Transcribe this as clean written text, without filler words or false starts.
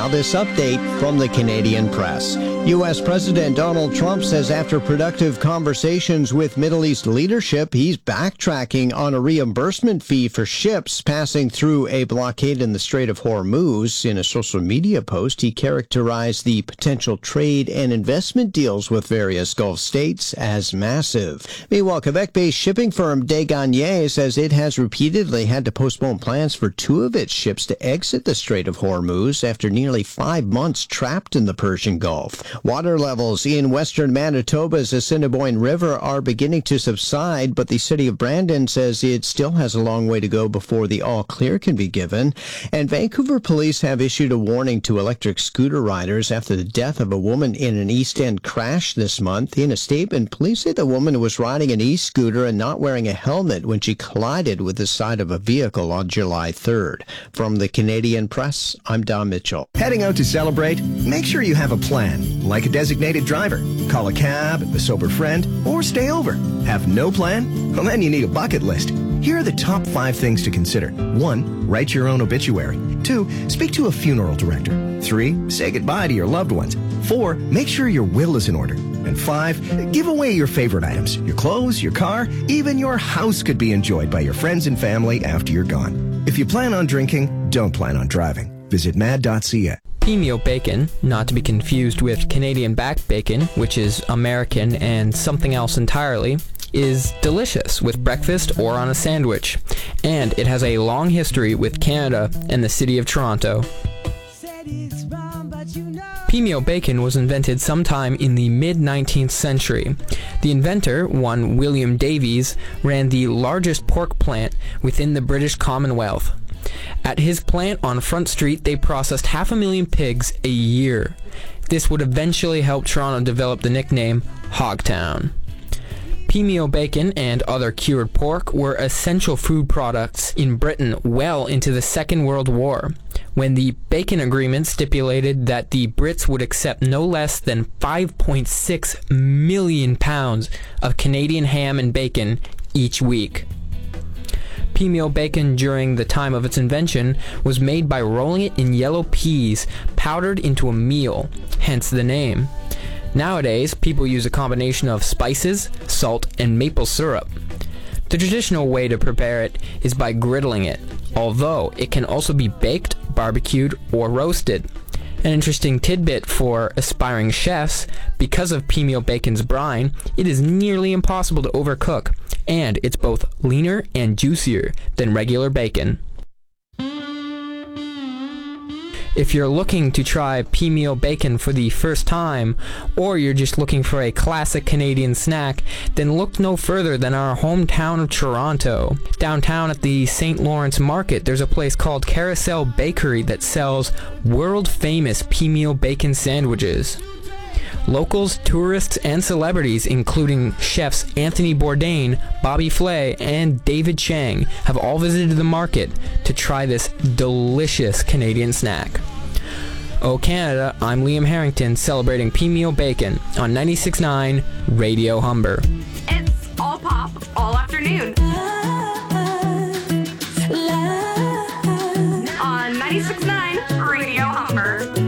Now this update from the Canadian Press. U.S. President Donald Trump says after productive conversations with Middle East leadership, he's backtracking on a reimbursement fee for ships passing through a blockade in the Strait of Hormuz. In a social media post, he characterized the potential trade and investment deals with various Gulf states as massive. Meanwhile, Quebec-based shipping firm Desgagnés says it has repeatedly had to postpone plans for two of its ships to exit the Strait of Hormuz after nearly 5 months trapped in the Persian Gulf. Water levels in western Manitoba's Assiniboine River are beginning to subside, but the city of Brandon says it still has a long way to go before the all-clear can be given. And Vancouver police have issued a warning to electric scooter riders after the death of a woman in an East End crash this month. In a statement, police say the woman was riding an e-scooter and not wearing a helmet when she collided with the side of a vehicle on July 3rd. From the Canadian Press, I'm Don Mitchell. Heading out to celebrate? Make sure you have a plan, like a designated driver. Call a cab, a sober friend, or stay over. Have no plan? Well, then you need a bucket list. Here are the top 5 things to consider. 1, write your own obituary. 2, speak to a funeral director. 3, say goodbye to your loved ones. 4, make sure your will is in order. And 5, give away your favorite items. Your clothes, your car, even your house could be enjoyed by your friends and family after you're gone. If you plan on drinking, don't plan on driving. Visit mad.ca. Pimeo bacon, not to be confused with Canadian back bacon, which is American and something else entirely, is delicious with breakfast or on a sandwich. And it has a long history with Canada and the city of Toronto. Pimeo bacon was invented sometime in the mid-19th century. The inventor, one William Davies, ran the largest pork plant within the British Commonwealth. At his plant on Front Street, they processed 500,000 pigs a year. This would eventually help Toronto develop the nickname Hogtown. Pimeo bacon and other cured pork were essential food products in Britain well into the Second World War, when the Bacon Agreement stipulated that the Brits would accept no less than 5.6 million pounds of Canadian ham and bacon each week. Pimeo bacon during the time of its invention was made by rolling it in yellow peas powdered into a meal, hence the name. Nowadays, people use a combination of spices, salt, and maple syrup. The traditional way to prepare it is by griddling it, although it can also be baked, barbecued, or roasted. An interesting tidbit for aspiring chefs, because of Pimeo bacon's brine, it is nearly impossible to overcook, and it's both leaner and juicier than regular bacon. If you're looking to try Pimeo bacon for the first time, or you're just looking for a classic Canadian snack, then look no further than our hometown of Toronto. Downtown at the St. Lawrence Market, there's a place called Carousel Bakery that sells world-famous Pimeo bacon sandwiches. Locals, tourists, and celebrities, including chefs Anthony Bourdain, Bobby Flay, and David Chang, have all visited the market to try this delicious Canadian snack. Oh Canada, I'm Liam Harrington celebrating Pimeo bacon on 96.9 Radio Humber. It's all pop all afternoon.